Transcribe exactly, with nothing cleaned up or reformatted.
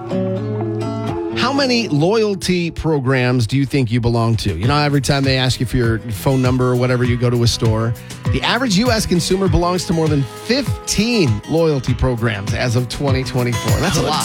How many loyalty programs do you think you belong to? You know, every time they ask you for your phone number or whatever, you go to a store. The average U S consumer belongs to more than fifteen loyalty programs as of twenty twenty-four. That's a lot.